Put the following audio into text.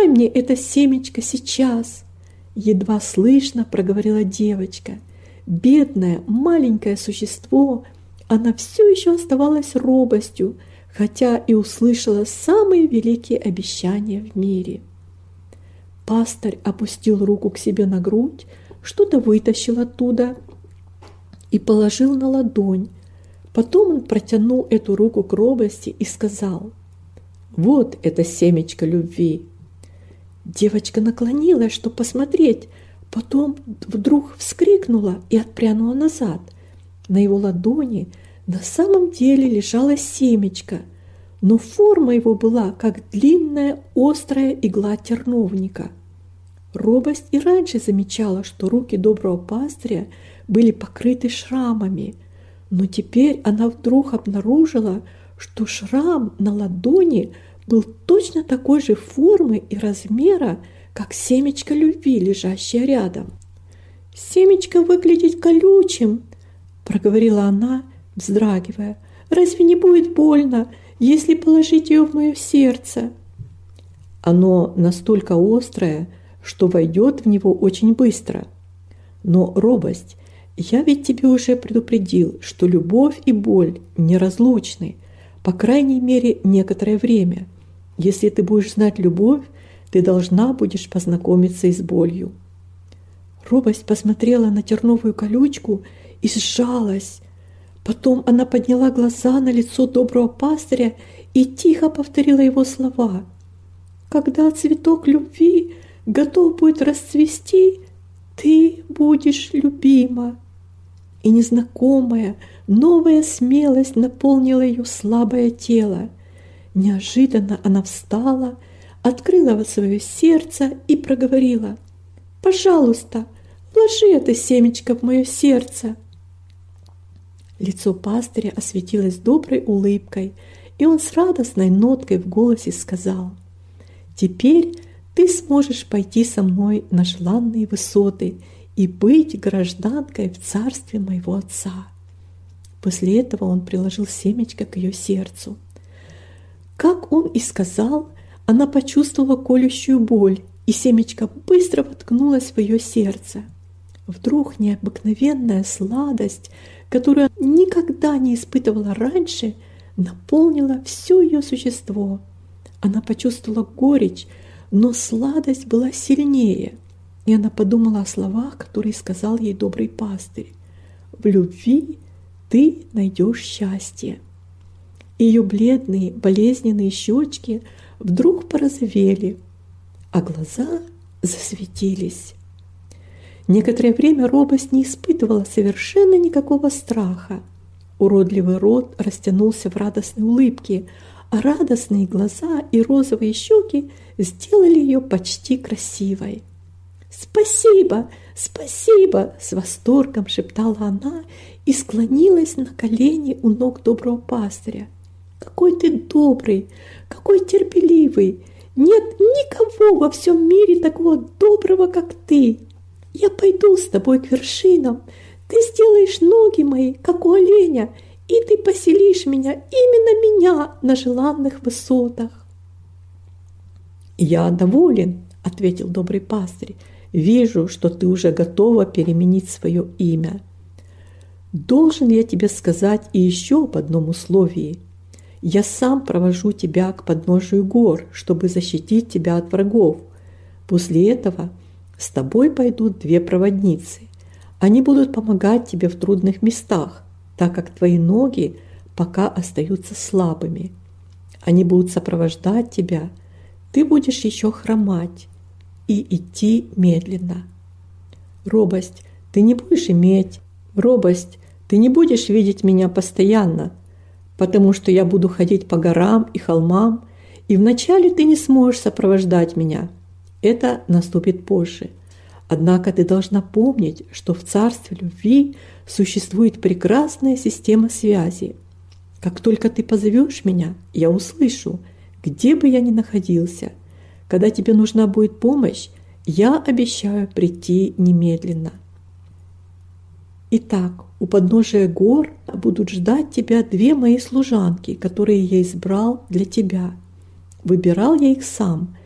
мне это семечко сейчас!» Едва слышно проговорила девочка. Бедное маленькое существо, она все еще оставалась робостью, хотя и услышала самые великие обещания в мире. Пастырь опустил руку к себе на грудь, что-то вытащил оттуда и положил на ладонь. Потом он протянул эту руку к робости и сказал: «Вот это семечко любви». Девочка наклонилась, чтобы посмотреть, потом вдруг вскрикнула и отпрянула назад. На его ладони на самом деле лежало семечко, но форма его была, как длинная острая игла терновника. Робость и раньше замечала, что руки доброго пастыря были покрыты шрамами, но теперь она вдруг обнаружила, что шрам на ладони был точно такой же формы и размера, как семечко любви, лежащее рядом. «Семечко выглядит колючим», – проговорила она, вздрагивая. «Разве не будет больно, если положить ее в мое сердце?» «Оно настолько острое, что войдет в него очень быстро. Но, робость, я ведь тебе уже предупредил, что любовь и боль неразлучны, по крайней мере, некоторое время. Если ты будешь знать любовь, ты должна будешь познакомиться и с болью». Робость посмотрела на терновую колючку и сжалась. Потом она подняла глаза на лицо доброго пастыря и тихо повторила его слова: «Когда цветок любви готов будет расцвести, ты будешь любима». И незнакомая, новая смелость наполнила ее слабое тело. Неожиданно она встала, открыла свое сердце и проговорила: «Пожалуйста, вложи это семечко в мое сердце». Лицо пастыря осветилось доброй улыбкой, и он с радостной ноткой в голосе сказал: «Теперь ты сможешь пойти со мной на желанные высоты и быть гражданкой в царстве моего отца». После этого он приложил семечко к ее сердцу. Как он и сказал, она почувствовала колющую боль, и семечко быстро воткнулось в ее сердце. Вдруг необыкновенная сладость, которую она никогда не испытывала раньше, наполнила все ее существо. Она почувствовала горечь, но сладость была сильнее, и она подумала о словах, которые сказал ей добрый пастырь: «В любви ты найдешь счастье». Ее бледные, болезненные щечки вдруг порозовели, а глаза засветились. Некоторое время робость не испытывала совершенно никакого страха. Уродливый рот растянулся в радостной улыбке, а радостные глаза и розовые щеки сделали ее почти красивой. «Спасибо! Спасибо!» – с восторгом шептала она и склонилась на колени у ног доброго пастыря. «Какой ты добрый! Какой терпеливый! Нет никого во всем мире такого доброго, как ты! Я пойду с тобой к вершинам, ты сделаешь ноги мои, как у оленя, и ты поселишь меня, именно меня, на желанных высотах». «Я доволен», – ответил добрый пастырь. «Вижу, что ты уже готова переменить свое имя. Должен я тебе сказать и еще об одном условии. Я сам провожу тебя к подножию гор, чтобы защитить тебя от врагов. После этого с тобой пойдут 2 проводницы. Они будут помогать тебе в трудных местах, так как твои ноги пока остаются слабыми. Они будут сопровождать тебя. Ты будешь еще хромать и идти медленно. Робость, ты не будешь видеть меня постоянно, потому что я буду ходить по горам и холмам, и вначале ты не сможешь сопровождать меня. Это наступит позже. Однако ты должна помнить, что в царстве любви существует прекрасная система связи. Как только ты позовешь меня, я услышу, где бы я ни находился. Когда тебе нужна будет помощь, я обещаю прийти немедленно. Итак, у подножия гор будут ждать тебя 2 мои служанки, которые я избрал для тебя. Выбирал я их сам,